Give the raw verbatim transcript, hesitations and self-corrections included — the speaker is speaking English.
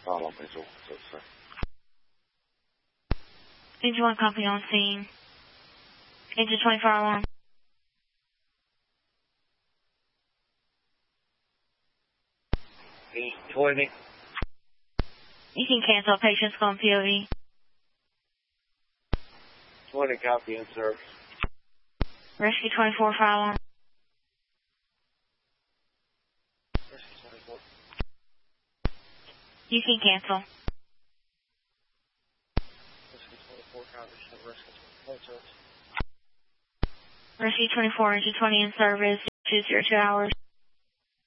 到了，没错，这是。 Engine one copy on scene. Engine twenty-four alarm. Engine twenty. You can cancel. Patient's going P O E. twenty copy in service. Rescue twenty-four fire alarm. Rescue twenty-four. You can cancel. Rescue twenty-four copy. Rescue twenty-four service. Rescue twenty-four, engine twenty in service. two zero two hours.